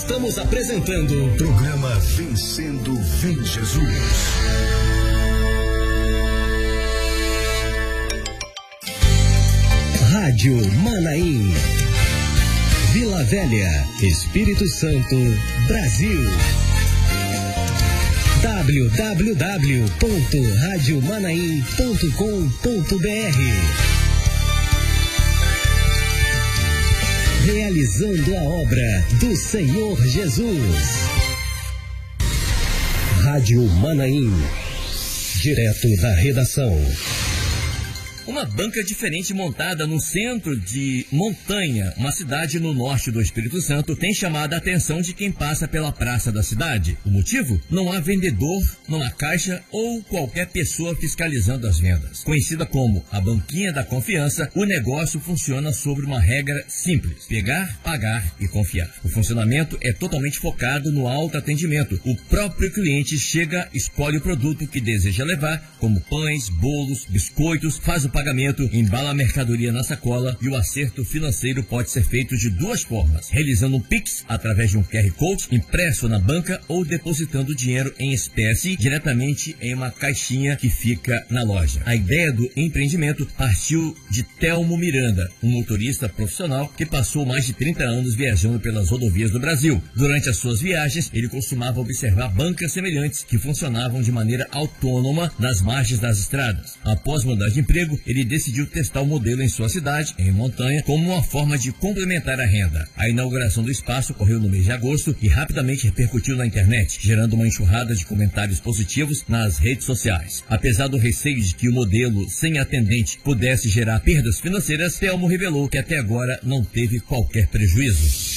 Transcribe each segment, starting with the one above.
Estamos apresentando o programa Vencendo Vem Jesus. Rádio Manaim. Vila Velha, Espírito Santo, Brasil. www.radiomanaim.com.br. Realizando a obra do Senhor Jesus. Rádio Manaim. Direto da redação. Uma banca diferente montada no centro de Montanha, uma cidade no norte do Espírito Santo, tem chamado a atenção de quem passa pela praça da cidade. O motivo? Não há vendedor, não há caixa ou qualquer pessoa fiscalizando as vendas. Conhecida como a banquinha da confiança, o negócio funciona sobre uma regra simples: pegar, pagar e confiar. O funcionamento é totalmente focado no autoatendimento. O próprio cliente chega, escolhe o produto que deseja levar, como pães, bolos, biscoitos, faz o pagamento, embala a mercadoria na sacola e o acerto financeiro pode ser feito de duas formas: realizando um Pix através de um QR Code impresso na banca ou depositando dinheiro em espécie diretamente em uma caixinha que fica na loja. A ideia do empreendimento partiu de Telmo Miranda, um motorista profissional que passou mais de 30 anos viajando pelas rodovias do Brasil. Durante as suas viagens, ele costumava observar bancas semelhantes que funcionavam de maneira autônoma nas margens das estradas. Após mudar de emprego, ele decidiu testar o modelo em sua cidade, em Montanha, como uma forma de complementar a renda. A inauguração do espaço ocorreu no mês de agosto e rapidamente repercutiu na internet, gerando uma enxurrada de comentários positivos nas redes sociais. Apesar do receio de que o modelo sem atendente pudesse gerar perdas financeiras, Telmo revelou que até agora não teve qualquer prejuízo.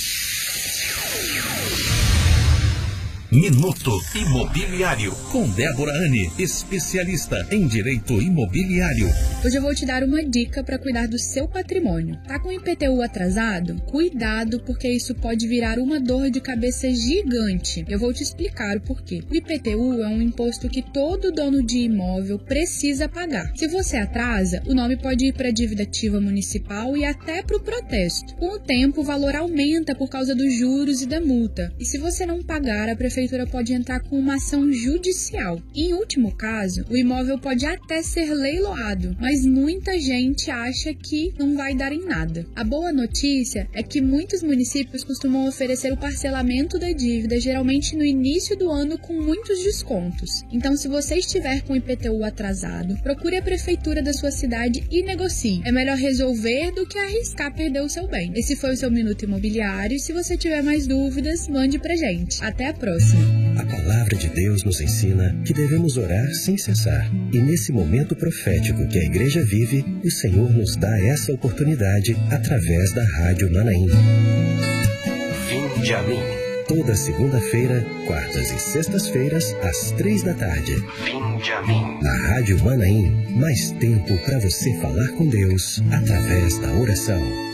Minuto Imobiliário. Com Débora Anne, especialista em direito imobiliário. Hoje eu vou te dar uma dica para cuidar do seu patrimônio. Tá com o IPTU atrasado? Cuidado, porque isso pode virar uma dor de cabeça gigante. Eu vou te explicar o porquê. O IPTU é um imposto que todo dono de imóvel precisa pagar. Se você atrasa, o nome pode ir para a dívida ativa municipal e até para o protesto. Com o tempo, o valor aumenta por causa dos juros e da multa. E se você não pagar, a prefeitura pode entrar com uma ação judicial. Em último caso, o imóvel pode até ser leiloado, mas muita gente acha que não vai dar em nada. A boa notícia é que muitos municípios costumam oferecer o parcelamento da dívida, geralmente no início do ano, com muitos descontos. Então, se você estiver com o IPTU atrasado, procure a prefeitura da sua cidade e negocie. É melhor resolver do que arriscar perder o seu bem. Esse foi o seu Minuto Imobiliário. Se você tiver mais dúvidas, mande pra gente. Até a próxima. A palavra de Deus nos ensina que devemos orar sem cessar. E nesse momento profético que a igreja vive, o Senhor nos dá essa oportunidade através da Rádio Manaim. Vinde a mim. Toda segunda-feira, quartas e sextas-feiras, às 3 da tarde. Vinde a mim. Na Rádio Manaim, mais tempo para você falar com Deus através da oração.